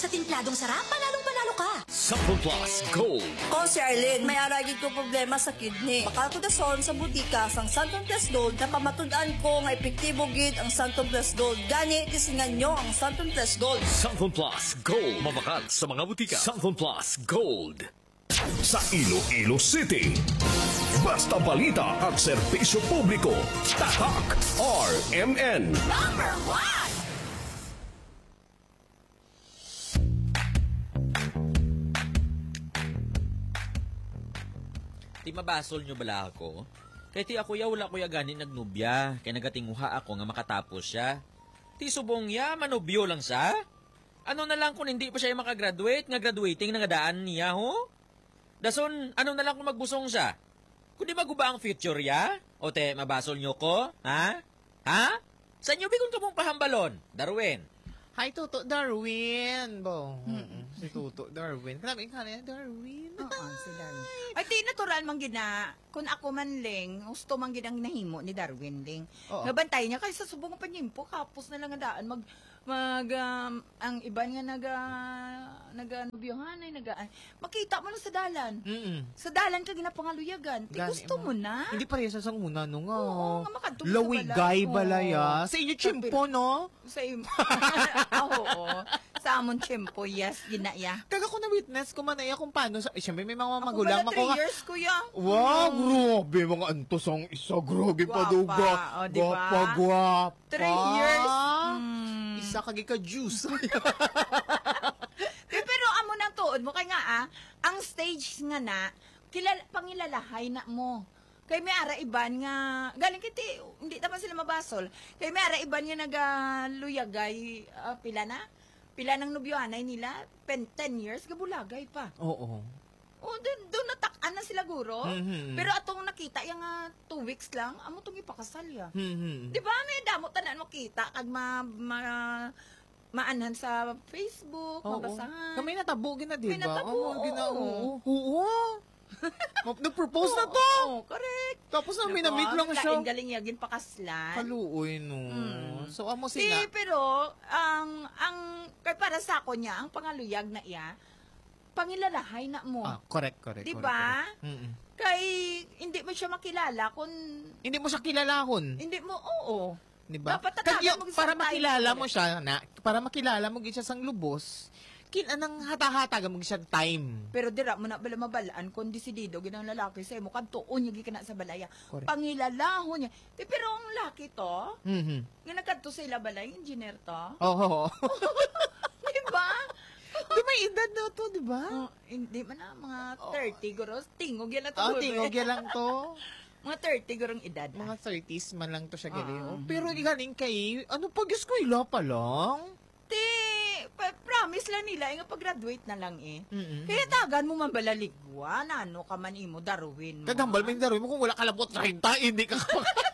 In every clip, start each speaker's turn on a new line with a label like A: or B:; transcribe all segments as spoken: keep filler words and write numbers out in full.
A: sa timpladong sarap, panalong-panalo ka.
B: Sample Plus Gold.
C: Ko si Arlene, may aragid ko problema sa kidney. Bakal ko dason sa butika sang Santon Plus Gold na pamatud-an ko nga epektibo gid ang Santon Plus Gold. Gani tisingan nyo ang Santon Plus Gold.
B: Sample Plus Gold. Mabakal sa mga butika. Sample Plus Gold.
D: Sa Iloilo City, basta balita at serbisyo publiko, tatak R M N.
A: Number one!
E: Ti mabasol nyo bala ako? Kaya ti ako ya wala ko ya gani nagnubya. Kaya nagatinguha ako nga makatapos siya. Ti subong ya, manubyo lang sa? Ano na lang kung hindi pa siya makagraduate, nga graduating na ngadaan niya ho? Dason, ano na lang kung magbusong siya? Kung di maguba ang future ya? O te, mabasol nyo ko? Ha? Ha? Sa inyo bigon ka mong pahambalon, Darwin?
F: Hi, Toto Darwin. Bo. Mm-mm. Si Toto Darwin. Kanabi ka na Darwin.
G: Oo, si Darwin. Ay, di natural man gina. Kung ako man ling, gusto man ginang nahimo ni Darwin ling. Nabantay niya, kasi sa subong pa niya po, kapos na lang ang daan. Mag, mag, um, ang iban nga naga, naga, nubyohan ay naga, ay, makita mo na sa dalan.
F: Mm-mm.
G: Sa dalan ka ginapangaluyagan. Di gusto mo na.
F: Hindi pa rin sa sang una, no nga.
G: Oo, nga makadumi sa
F: Lawigay
G: balay.
F: balaya.
G: Oo.
F: Sa inyo, chimpo, no?
G: Sa imo. Oo, oo. Sa amon chimpo, yes, ginaya.
F: Kaga ko na-witness ko man ay kung paano. Sa, eh, siyempre, may mga
G: Ako
F: magulang.
G: pala three years, kuya.
F: Wow, grabe. Mga antos ang isa. Grabe pa
G: Gwapa.
F: duga.
G: O, diba?
F: Gwapa, gwapa.
G: Three years. Mm.
F: Isa kagi ka juice.
G: Eh, pero amo na tuod mo kay nga ah, ang stage nga na kilala pangilalahay na mo. Kay may ara iban nga galing kiti hindi naman sila mabasol. Kay may ara iban nga nagaluyagay uh, pila na pila ng nobyohanay nila pen, ten years gabulagay pa.
F: Oo.
G: Oh, doon doon natak-an na sila guro.
F: Mm-hmm.
G: Pero atong nakita yung uh, two weeks lang, amo tong ipakasal ya.
F: Mm-hmm.
G: Di ba may damo tanan mo kita kag ma, ma maanhan sa Facebook,
F: Oo.
G: mabasahan.
F: Kami natabo gina, di ba?
G: May natabo,
F: Oo, gina,
G: oo.
F: oo. Oo. Nag-propose na to.
G: Oo, correct.
F: Tapos na minamit lang siya.
G: Galing yagin pakaslan.
F: Kaluoy, no.
G: Mm.
F: So, amo
G: Di,
F: sina.
G: pero, ang, ang, kay para sa ako niya, ang pangaluyag na iya, pangilalahay na mo.
F: Ah, correct, correct.
G: Di
F: correct,
G: ba?
F: correct. Mm-mm.
G: Kay, hindi mo siya makilala kung,
F: Hindi mo siya kilalahon.
G: hindi mo, oo.
F: Di ba?
G: Dapat tatagan
F: Kaya,
G: mo sa
F: para
G: tayo.
F: makilala mo siya, na, para makilala mo siya sang lubos, kin anang hata-hataga mo siya time.
G: Pero dira mo na bala mabalaan kung desidido ginang lalaki sa imo kadtuon niya gikana sa balaya.
F: Correct.
G: Pangilalahon niya. Di, pero ang laki to,
F: Mhm.
G: nga nagkadto sa ila balay, engineer to.
F: Oo.
G: Di ba?
F: Di may edad na to, di ba?
G: Oh, hindi man na mga thirty guros. Tingog yan na to.
F: Oh, tingog yan lang to.
G: Mga thirty gurong edad.
F: Mga thirties man lang to siya
G: Ah.
F: gali. Pero di galing kay, ano pag eskwela pa lang?
G: Ti, pa- promise lang nila, yung pag-graduate na lang eh.
F: Mm-mm.
G: Kaya tagan mo man balaligwa, na ano ka man imo, Darwin mo.
F: Kadambal may Darwin mo kung wala ka labot thirty, hindi ka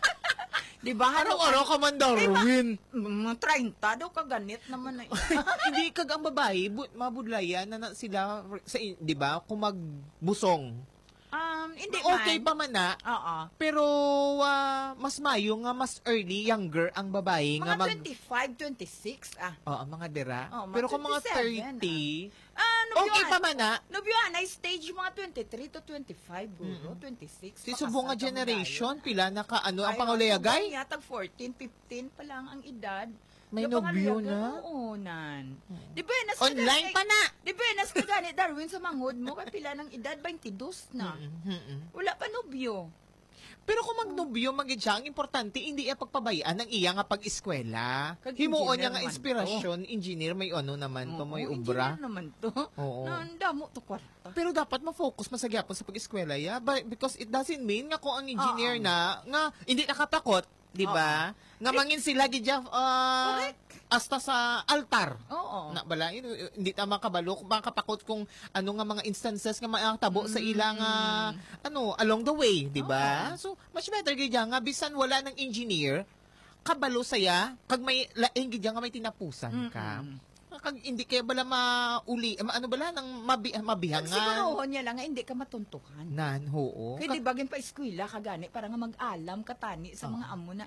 G: Di ba?
F: Araw-araw ka man Darwin.
G: Mga thirty daw ka ganit naman eh.
F: Hindi kag ang babae, bu- mabudlayan na, na sila, sa, di ba, kung magbusong.
G: Um, hindi
F: Okay
G: man.
F: pa man na,
G: Oo.
F: pero ah, mas mayo nga mas early, younger ang babae nga
G: Mga
F: mag...
G: twenty-five, twenty-six ah.
F: Oo, ang mga dira.
G: Oh, mga
F: pero kung mga
G: twenty-seven,
F: thirty,
G: Ah,
F: okay pa man na.
G: Nubyuan ay stage mga twenty-three to twenty-five, guro, twenty-six.
F: Si subong nga
G: pakasal
F: generation,
G: ang
F: pila na ka, ano, ang
G: Ay,
F: pangulayagay?
G: subong yatag fourteen, fifteen pa lang ang edad.
F: May
G: Yung
F: nobyo
G: pangalayagan,
F: na?
G: Oo, nan. Di ba, nas
F: Online pa na!
G: Di ba, nas ka gani, Darwin, sa mangod mo, kay pila ng edad, twenty-two na.
F: Mm-mm.
G: Wala pa nobyo.
F: Pero kung magnobyo, magid siya, ang importante, hindi iya pagpabayaan ng iya nga pag-eskwela.
G: Kag
F: Himuon
G: engineer
F: niya nga
G: naman
F: inspirasyon, engineer, may ano naman to, may
G: Oo,
F: ubra.
G: engineer naman to.
F: Oo.
G: Na, ang damo to kwarta.
F: Pero dapat ma-focus masagyapon sa pag-eskwela, ya. But, because it doesn't mean nga kung ang engineer
G: Oo.
F: na, nga hindi nakatakot, di ba? Nga mangin sila gidya, uh,
G: Correct.
F: hasta sa altar.
G: Oo.
F: Na bala, yun, hindi tama kabalo, kung makapakot kung ano nga mga instances nga makatabo sa ilang, ah, ano, along the way, di ba? So, much better gidya nga, bisan wala ng engineer, kabalo saya, kag may, laing gidya nga may tinapusan ka. Kag hindi kaya bala mauli, ma- ano bala, nang mabi, mabihangan.
G: Siguro niya lang nga hindi ka matuntukan.
F: Nan, oo.
G: Kaya di bagin pa eskwela ka gani para nga mag-alam katani sa mga amo na.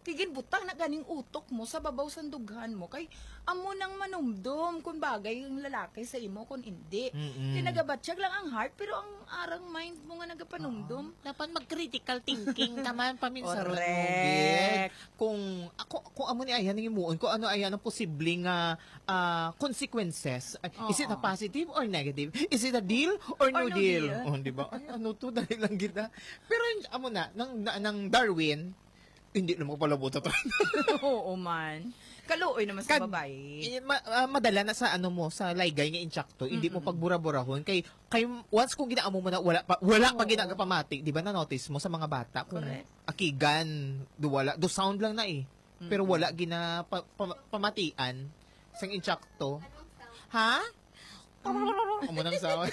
G: Kigin butang na ganing utok mo sa babaw sa dughan mo. Kay amo nang manumdum kung bagay yung lalaki sa imo kung hindi.
F: Mm-mm.
G: Kaya nagabatsyag lang ang heart pero ang arang mind mo nga nagapanumdum.
F: Dapat mag-critical thinking naman paminsan.
G: Correct.
F: Kung ako kung amo ni ayan ng imuon, kung ano ayan ang posibleng uh, uh, consequences. Uh, Is it a
G: Oo.
F: positive or negative? Is it a deal or no,
G: Or no
F: deal?
G: deal.
F: Oh, di ba? Ay, ano to, dahil lang kita. Pero yung- amo na, ng, na- ng Darwin, hindi na magpalabuta to.
G: Oo man. Kaluoy naman sa
F: Kad-
G: babae.
F: Eh, ma- ah, madala na sa ano mo sa laygay nga inchakto, hindi mo pagbura-burahon kay kay once kung ginaamo mo na wala pa wala pa
G: Oo.
F: ginagapamati, di ba na notice mo sa mga bata kung
G: Correct.
F: akigan do wala do sound lang na eh. Pero wala gina pa, pa- pamatian sang inchakto. Ha? Amo nang sawa.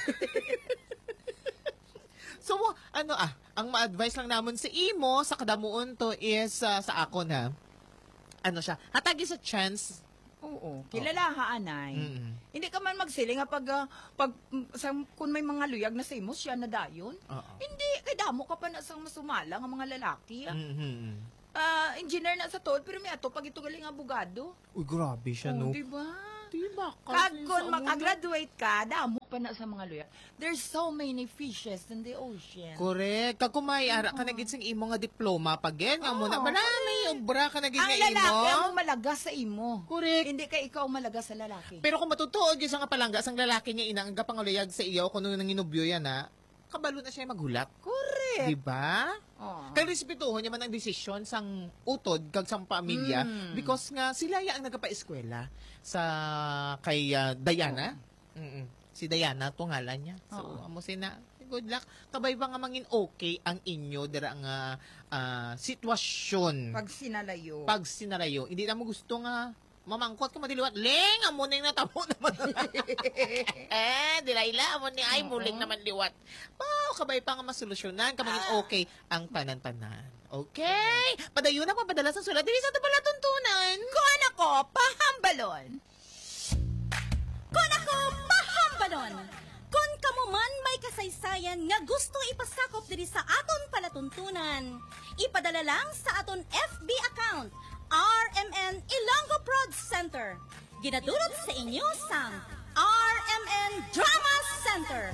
F: So, ano ah, ang ma-advise lang namon sa imo sa kadamuon to is ah, sa akon ha. Ano siya? Hatagi sa chance.
G: Oo. Kilala anay.
F: Mm-mm.
G: Hindi ka man magsiling nga pag, ah, pag mm, sa, kung may mga luyag na sa imo, siya na dayon.
F: Oo.
G: Hindi, kay damo ka pa na sang masumala nga mga lalaki. ah.
F: Mhm.
G: Ah, engineer na sa tod, pero may ato pag ito galing abogado.
F: Uy, grabe siya,
G: Oh,
F: no?
G: diba?
F: Diba?
G: Kag kung mag-graduate ka, damo pa na sa mga luyag. There's so many fishes in the ocean.
F: Correct. Kag kung may ara ka naging sing imo nga diploma pag gen nga mo na
G: Oo,
F: malay obra ka naging
G: Ang
F: nga imo.
G: lalaki ang malagas sa imo.
F: Correct.
G: Hindi ka ikaw malagas sa lalaki.
F: Pero kung matutuod gyud nga palangga sang lalaki nga inang gapanguluyag sa iyo kuno nang inubyo yan ha. Kabalo na siya maghulat.
G: Correct.
F: Di ba?
G: Oh.
F: Kag respetuhon niya man ang desisyon sang utod kag sang pamilya
G: Mm.
F: because nga sila ya ang nagapa-eskwela sa kay ah, Diana. Mm-mm. Si Diana to ngalan niya. So
G: Oo.
F: amo sina good luck. Kabay ba nga mangin okay ang inyo dira nga ah, sitwasyon
G: Pag sinalayo.
F: pag sinarayo. Hindi na mo gusto nga mamangkot ka madiliwat. Leng, amo na yung natamo naman. eh, Dilayla, amo ni ay muling naman liwat. Wow, kabay pa nga masolusyonan, kamangin okay ang tanan-tanan. Okay? Padayon na papadala sa sulat. Dili sa ito pala tuntunan.
G: Kuan ako, pahambalon.
A: Kung ako, pahambalon! Kung kamo man may kasaysayan nga gusto ipasakop diri sa aton palatuntunan, ipadala lang sa aton F B account, R M N Ilonggo Prod Center. Ginadulot sa inyo sang R M N Drama Center.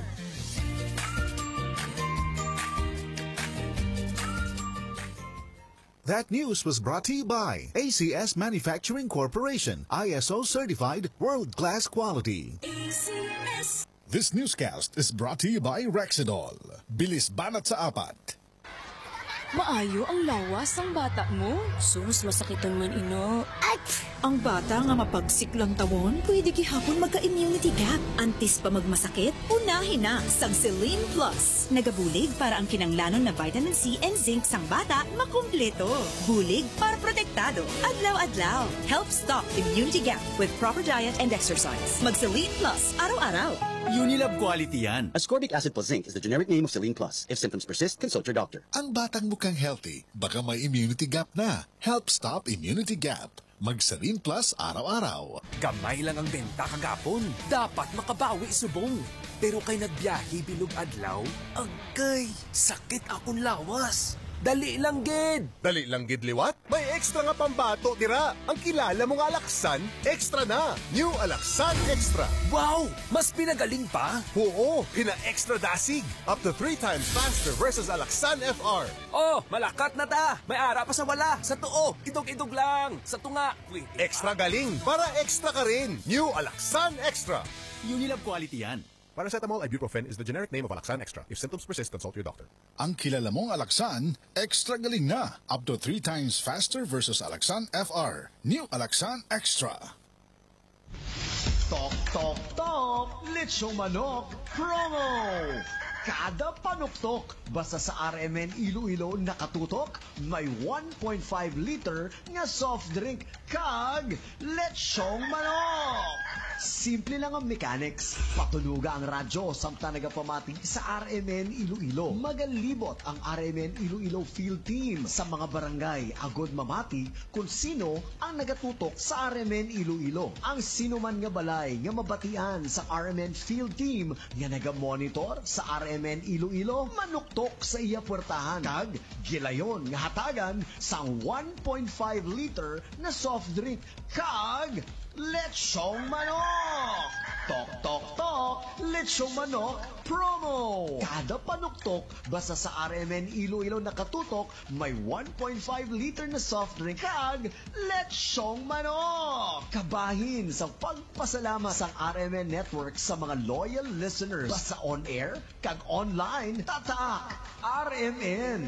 H: That news was brought to you by A C S Manufacturing Corporation, I S O certified, world-class quality.
I: This newscast is brought to you by Rexidol. Bilis banat sa apat.
J: Maayo ang lawas ang bata mo. Sus, masakitan man ino. At ang bata nga mapagsiklang tawon, pwede gihapon magka-immunity gap. Antis pa magmasakit, unahin na sang Celine Plus. Nagabulig para ang kinanglanon na vitamin C and zinc sang bata makumpleto. Bulig para protektado. Adlaw-adlaw. Help stop immunity gap with proper diet and exercise. Mag Celine Plus araw-araw.
K: Unilab quality yan.
L: Ascorbic acid plus zinc is the generic name of Celine Plus. If symptoms persist, consult your doctor.
I: Ang batang mukhang healthy, baka may immunity gap na. Help stop immunity gap. Mag-Celine Plus araw-araw.
K: Gamay lang ang benta kagapon. Dapat makabawi subong. Pero kay nagbiyahe bilog adlaw, agay, sakit akong lawas. Dali lang, gid.
M: Dali lang gid liwat? May extra nga pambato tira. Ang kilala mong Alaksan, extra na. New Alaksan Extra.
K: Wow! Mas pinagaling pa?
M: Oo, pina-extra dasig. Up to three times faster versus Alaksan F R.
K: Oh, malakat na ta. May ara pa sa wala. Sa tuo, idog-idog lang. Sa tunga, wait.
M: Extra galing para extra ka rin. New Alaksan Extra.
K: Unilab quality yan.
M: Paracetamol ibuprofen is the generic name of Alaksan Extra. If symptoms persist, consult your doctor.
I: Ang kilala mong Alaksan, extra galing na. Up to three times faster versus Alaksan F R. New Alaksan Extra.
N: Tok, tok, tok! Lechong manok promo! Kada panuktok, basta sa R M N Iloilo nakatutok, may one point five liter nga soft drink kag lechong manok! Simple lang ang mechanics. Patunuga ang radyo samtang nagapamati sa R M N Iloilo. Magalibot ang R M N Iloilo Field Team sa mga barangay agod mamati kung sino ang nagatutok sa R M N Iloilo. Ang sino man nga balay nga mabatian sa R M N Field Team nga naga-monitor sa R M N Iloilo manuktok sa iya puwertahan kag gilayon nga hatagan sang one point five liter na soft drink kag Lechong Manok! Tok, tok, tok! Lechong Manok promo! Kada panuktok, basta sa R M N Iloilo nakatutok, may one point five liter na soft drink kag Lechong Manok! Kabahin sa pagpasalamat sa R M N Network sa mga loyal listeners. Basta on air, kag online, tatak! R M N!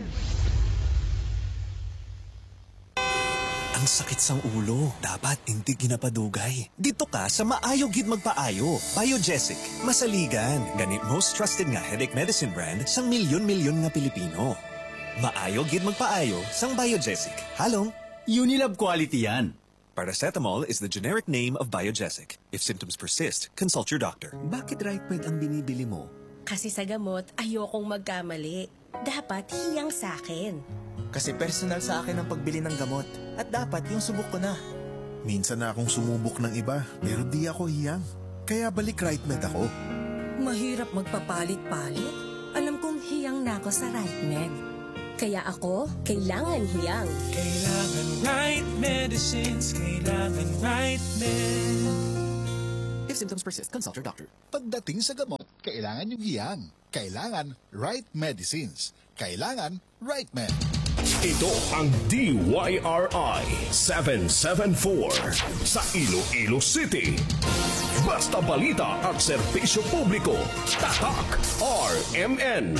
O: Ang sakit sang ulo. Dapat hindi ginapadugay. Dito ka sa maayo gid magpaayo. Biogesic. Masaligan. Ganit most trusted nga headache medicine brand sang milyon-milyon nga Pilipino. Maayo gid magpaayo sang Biogesic. Halong Unilab quality yan. Paracetamol is the generic name of Biogesic. If symptoms persist, consult your doctor.
P: Bakit RightMed ang binibili mo?
Q: Kasi sa gamot, ayokong magkamali. Dapat hiyang sa akin.
P: Kasi personal sa akin ang pagbili ng gamot. At dapat yung subok ko na.
H: Minsan na akong sumubok ng iba, pero di ako hiyang. Kaya balik RightMed ako.
Q: Mahirap magpapalit-palit. Alam kong hiyang na ako sa RightMed. Kaya ako, kailangan hiyang.
R: Kailangan right medicines, kailangan RightMed.
P: If symptoms persist, consult your doctor.
I: Pagdating sa gamot, kailangan yung hiyang. Kailangan right medicines. Kailangan RightMed.
D: Ito ang D Y R I seven seven four sa Iloilo City. Basta balita at serbisyo publiko. Tatak R M N.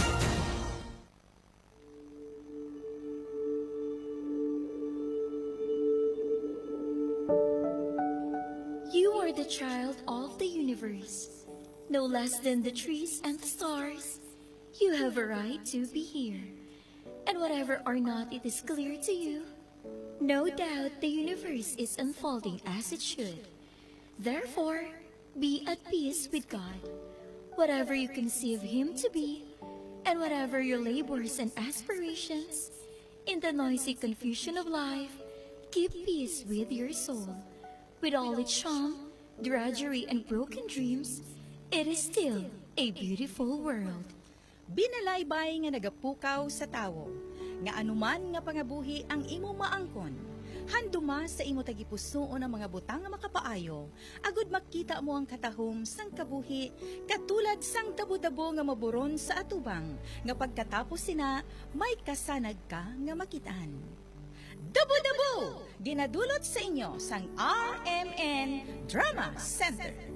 S: You are the child of the universe, no less than the trees and the stars. You have a right to be here. And whatever or not it is clear to you, no doubt the universe is unfolding as it should. Therefore, be at peace with God. Whatever you conceive Him to be, and whatever your labors and aspirations, in the noisy confusion of life, keep peace with your soul. With all its charm, drudgery, and broken dreams, it is still a beautiful world.
A: Binalaybay nga nagapukaw sa tawo, nga anuman nga pangabuhi ang imo maangkon. Handuma sa imo tagipusoon ang mga butang nga makapaayo, agud makita mo ang katahom sang kabuhi, katulad sang dabo-dabo nga maburon sa atubang, nga pagkatapos sina, may kasanag ka nga makitaan. Dabo-dabo! Ginadulot sa inyo sang R M N Drama Center.